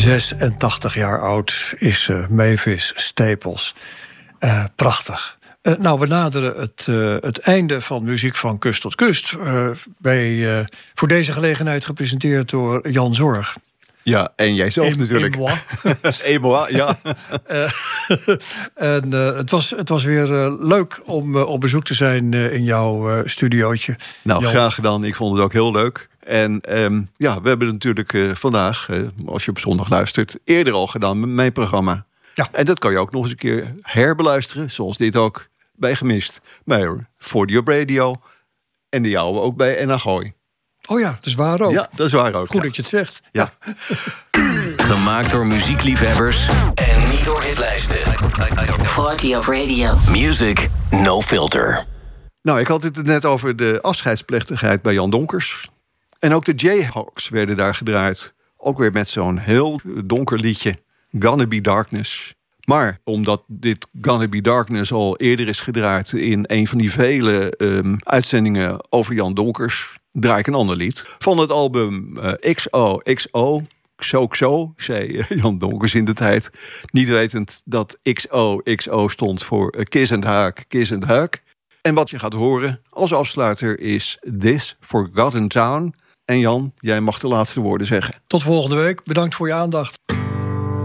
86 jaar oud is Mavis Staples. Prachtig. Nou, we naderen het einde van Muziek van Kust tot Kust. Voor deze gelegenheid gepresenteerd door Jan Zorg. Ja, en jijzelf natuurlijk. Et moi, ja. En het was weer leuk om op bezoek te zijn in jouw studiootje. Nou, graag gedaan. Ik vond het ook heel leuk. En we hebben het natuurlijk vandaag, als je op zondag luistert, eerder al gedaan met mijn programma. Ja. En dat kan je ook nog eens een keer herbeluisteren, zoals dit ook bij Gemist. Bij 40 Up Radio en de jouwe ook bij NH. Oh ja, dat is waar ook. Ja, dat is waar ook. Goed dat je het zegt. Ja. Gemaakt door muziekliefhebbers en niet door hitlijsten. 40 Up Radio. Music no filter. Nou, ik had het net over de afscheidsplechtigheid bij Jan Donkers. En ook de Jayhawks werden daar gedraaid. Ook weer met zo'n heel donker liedje. Gonna Be Darkness. Maar omdat dit Gonna Be Darkness al eerder is gedraaid in een van die vele uitzendingen over Jan Donkers, draai ik een ander lied. Van het album XOXO. XOXO, zei Jan Donkers in de tijd. Niet wetend dat XOXO stond voor Kiss and Hug, Kiss and Hug. En wat je gaat horen als afsluiter is This Forgotten Town. En Jan, jij mag de laatste woorden zeggen. Tot volgende week. Bedankt voor je aandacht.